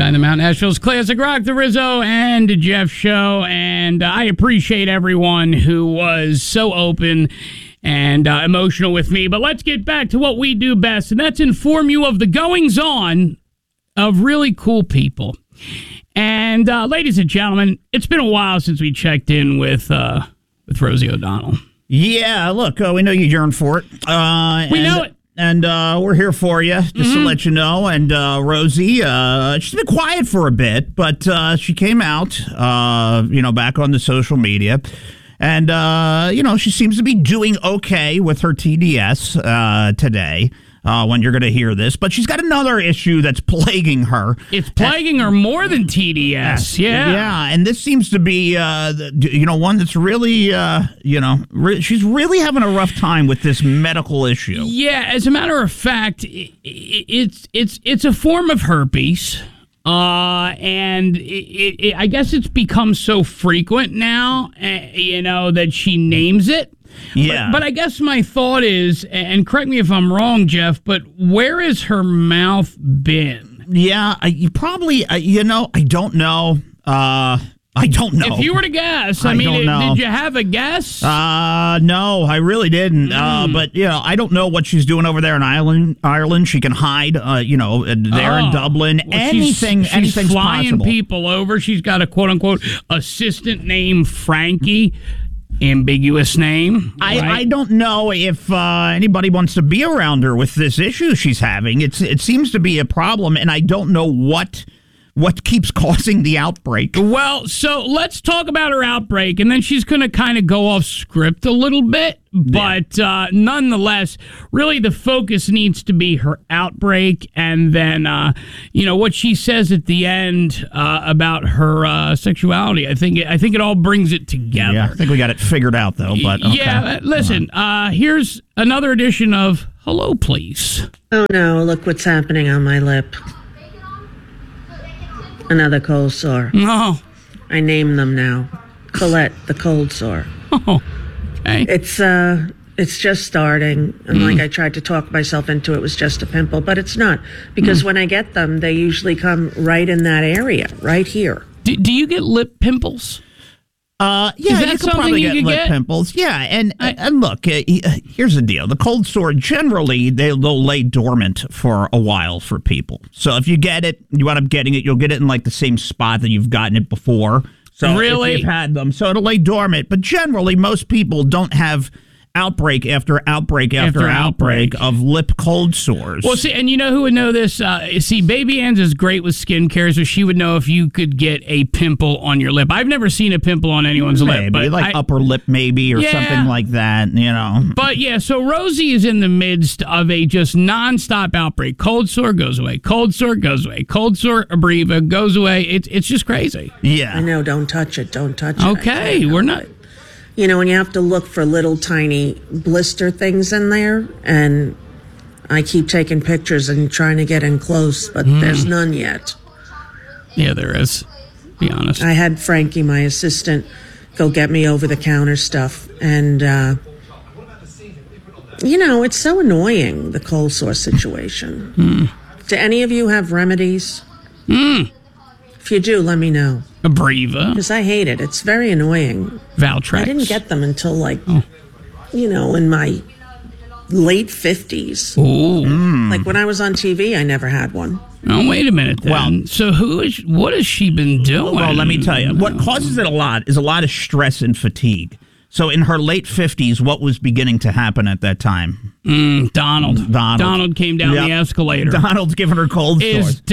The Mount Nashville's Classic Rock, the Rizzo and Jeff show, and I appreciate everyone who was so open and emotional with me. But let's get back to what we do best, and that's inform you of the goings-on of really cool people. And ladies and gentlemen, it's been a while since we checked in with Rosie O'Donnell. Yeah, look, we know you yearn for it. We know it. And we're here for you, just to let you know. And Rosie, she's been quiet for a bit, but she came out, back on the social media. And, she seems to be doing okay with her TDS today. When you're going to hear this. But she's got another issue that's plaguing her. It's plaguing her more than TDS. Yeah. Yeah, and this seems to be, one that's really, she's really having a rough time with this medical issue. Yeah, as a matter of fact, it's a form of herpes. And I guess it's become so frequent now, that she names it. Yeah. But I guess my thought is, and correct me if I'm wrong, Jeff, but where has her mouth been? Yeah, I don't know. I don't know. If you were to guess, did you have a guess? No, I really didn't. But I don't know what she's doing over there in Ireland. She can hide, there in Dublin. Well, anything's flying possible. People over. She's got a quote unquote assistant named Frankie. Ambiguous name. Right? I don't know if anybody wants to be around her with this issue she's having. It seems to be a problem, and I don't know what keeps causing the outbreak. Well, so let's talk about her outbreak, and then she's going to kind of go off script a little bit. But nonetheless, really the focus needs to be her outbreak, and then, what she says at the end about her sexuality. I think it all brings it together. Yeah, I think we got it figured out, though. But okay. Yeah, listen, here's another edition of Hello, Please. Oh, no, look what's happening on my lip. Another cold sore. Oh. I name them now. Colette, the cold sore. Oh, okay. It's just starting. And like I tried to talk myself into it was just a pimple, but it's not. Because when I get them, they usually come right in that area, right here. Do you get lip pimples? Yeah, Is that you could something probably you get could lip get? pimples. Yeah, and look, here's the deal. The cold sore, generally, they'll lay dormant for a while for people. So if you get it, you end up getting it, you'll get it in like the same spot that you've gotten it before. So really? If you've had them. So it'll lay dormant. But generally, most people don't have outbreak after outbreak of lip cold sores. Well, see, and you know who would know this? Baby Ann's is great with skincare, so she would know if you could get a pimple on your lip. I've never seen a pimple on anyone's lip. But like upper lip maybe or something like that, But yeah, so Rosie is in the midst of a just nonstop outbreak. Cold sore goes away. Cold sore goes away. Cold sore, Abreva goes away. It's just crazy. Yeah. I know, don't touch it. Don't touch it. Okay, we're not... when you have to look for little tiny blister things in there, and I keep taking pictures and trying to get in close, but there's none yet. Yeah, there is. Be honest. I had Frankie, my assistant, go get me over-the-counter stuff, and, it's so annoying, the cold sore situation. Do any of you have remedies? If you do, let me know. Abreva. Because I hate it. It's very annoying. Valtrex. I didn't get them until, in my late 50s. Ooh. Like when I was on TV, I never had one. Oh, wait a minute then. Well, so what has she been doing? Well, let me tell you. What causes it a lot is a lot of stress and fatigue. So in her late 50s, what was beginning to happen at that time? Donald came down the escalator. Donald's giving her cold sores. Is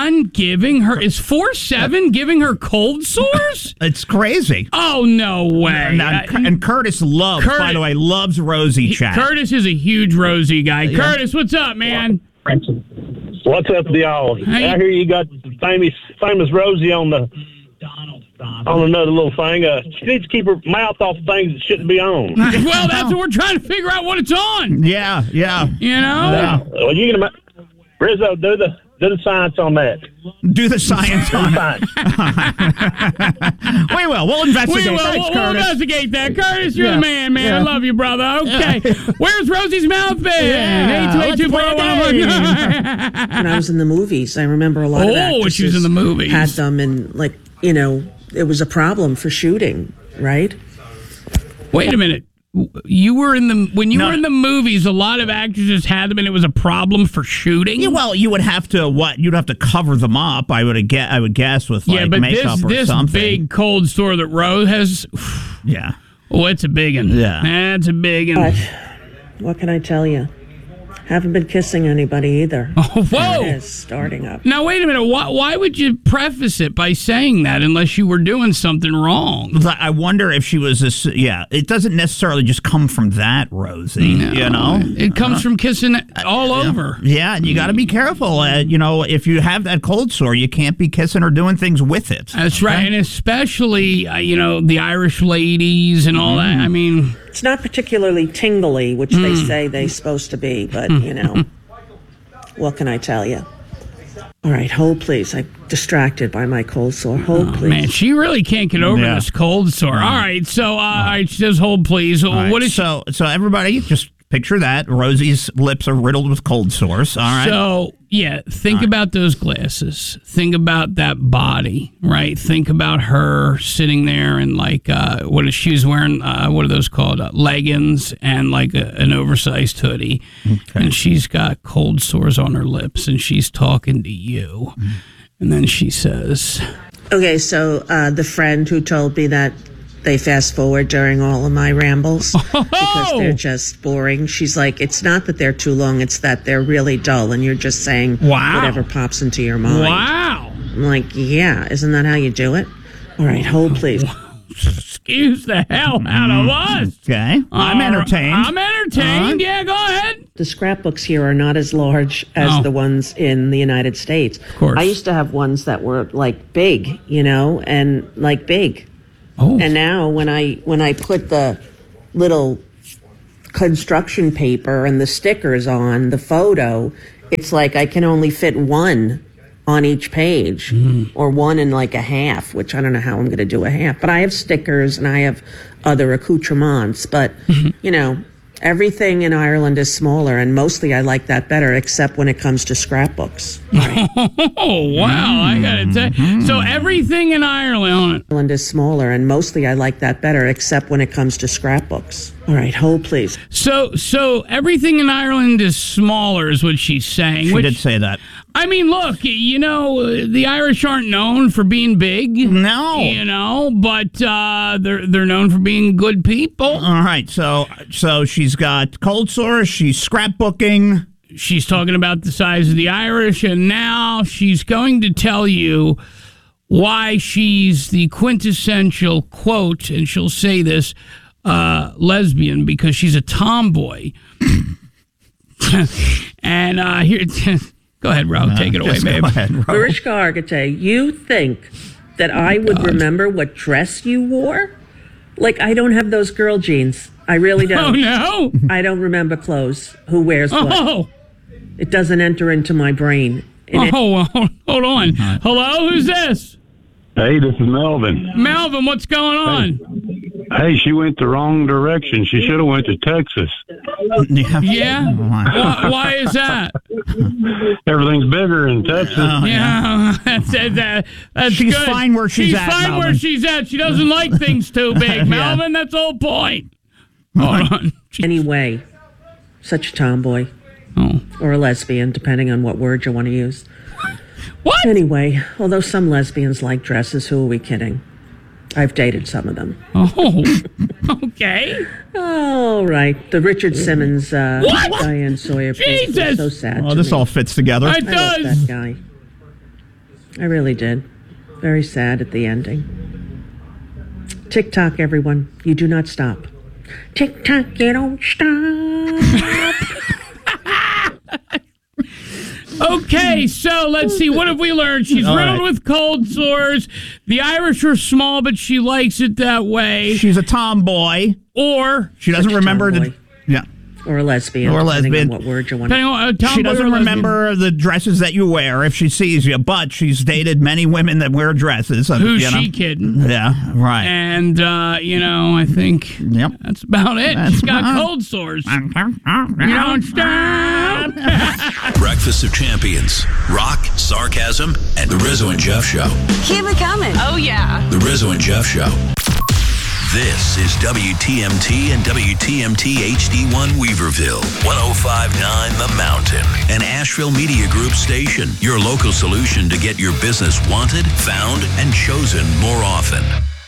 4-7 giving her cold sores? It's crazy. Oh, no way. And Curtis by the way, loves Rosie chat. Curtis is a huge Rosie guy. Yeah. Curtis, what's up, man? What's up with y'all? I hear you got famous Rosie on the... On another little thing. She needs to keep her mouth off of things that shouldn't be on. Well, that's what we're trying to figure out what it's on. Yeah. Yeah. Well, you can Rizzo, do Do the science on that. Do the science on it. Science. We will. We'll investigate. Thanks, We'll Curtis. investigate that. Curtis, you're Yeah. the man, man. I Yeah. love you, brother. Okay. Where's Rosie's mouth been? Yeah. Let's play a game. When I was in the movies, I remember a lot of actresses she was in the movies. had them, and like, you know, it was a problem for shooting, right? Wait a minute. You were in the when you No. were in the movies. A lot of actresses had them, and it was a problem for shooting. Yeah, well, you would have to You'd have to cover them up. I would guess with like but makeup or this something. big cold sore that Rose has. Yeah. Oh, it's a big one. Yeah. That's a big But one. what can I tell you? Haven't been kissing anybody either. Oh, There whoa. it is, starting up. Now, wait a minute. Why would you preface it by saying that unless you were doing something wrong? I wonder if she was this. Yeah, it doesn't necessarily just come from that, Rosie. You know, It comes from kissing all over. Yeah, and you got to be careful. You know, if you have that cold sore, you can't be kissing or doing things with it. That's right. And especially, the Irish ladies and all that. I mean, It's not particularly tingly, which they say they're supposed to be, but, you know, what can I tell you? All right, hold, please. I'm distracted by my cold sore. Hold, please. man, she really can't get over Yeah. this cold sore. All right. So, all right, she says, hold, please. All right, What is so everybody just picture that Rosie's lips are riddled with cold sores. All right. So, think about those glasses. Think about that body, right? Think about her sitting there and like, she was wearing? What are those called? Leggings and like an oversized hoodie. And she's got cold sores on her lips and she's talking to you. And then she says, Okay, so the friend who told me that they fast forward during all of my rambles because they're just boring. She's like, it's not that they're too long, it's that they're really dull and you're just saying Wow. whatever pops into your mind. wow. I'm like, yeah, isn't that how you do it? All right, hold, please. Excuse the hell out of us. Okay. I'm entertained. I'm entertained. Yeah, go ahead. The scrapbooks here are not as large as Oh. the ones in the United States. Of course. I used to have ones that were like big, and like big. Oh. And now when I put the little construction paper and the stickers on the photo, it's like I can only fit one on each page or one in like a half, which I don't know how I'm going to do a half. But I have stickers and I have other accoutrements. But, everything in Ireland is smaller, and mostly I like that better, except when it comes to scrapbooks. Oh, wow. I got to tell you. So everything in Ireland. Ireland is smaller, and mostly I like that better, except when it comes to scrapbooks. All right, hold, please. So everything in Ireland is smaller, is what she's saying. She which, did say that. I mean, look, the Irish aren't known for being big. No. But they're known for being good people. All right. So she's got cold sores. She's scrapbooking. She's talking about the size of the Irish, and now she's going to tell you why she's the quintessential, quote, and she'll say this, lesbian, because she's a tomboy. And here, go ahead, Ro, take it away, Just babe. Go ahead, Ro. Mariska Hargitay, you think that I would remember what dress you wore? Like, I don't have those girl jeans. I really don't. Oh, no. I don't remember clothes. Who wears what? Oh, It doesn't enter into my brain. well, hold on. Hello, who's this? Hey, this is Melvin. Melvin, what's going on? Hey, she went the wrong direction. She should have went to Texas. Yeah? Why is that? Everything's bigger in Texas. Yeah, that's She's good. fine where she's at, She's fine where Melvin. she's at. She doesn't like things too big, Melvin. That's the whole point. Hold on. Anyway, such a tomboy. Oh. Or a lesbian, depending on what word you want to use. What? Anyway, although some lesbians like dresses, who are we kidding? I've dated some of them. Oh, okay. All right. The Richard Simmons, Diane Sawyer piece was Jesus! so sad. Oh, to this me. all fits together. It I loved does. that guy. I really did. Very sad at the ending. Tick-tock, everyone. You do not stop. Tick-tock, you don't stop. Okay, so let's see. What have we learned? She's All riddled right. with cold sores. The Irish are small, but she likes it that way. She's a tomboy. Or She doesn't Such a remember tomboy. Yeah. Or a lesbian. Or a depending lesbian. on what word you want Depending on, tomboy She or doesn't lesbian. remember the dresses that you wear if she sees you, but she's dated many women that wear dresses. Who's you know? she kidding? Yeah, right. And, I think Yep. that's about it. That's She's got about it. cold sores. You don't stop. Breakfast of Champions. Rock, sarcasm, and The Rizzo and Jeff Show. Keep it coming. Oh, yeah. The Rizzo and Jeff Show. This is WTMT and WTMT HD1 Weaverville, 105.9 The Mountain, an Asheville Media Group station, your local solution to get your business wanted, found, and chosen more often.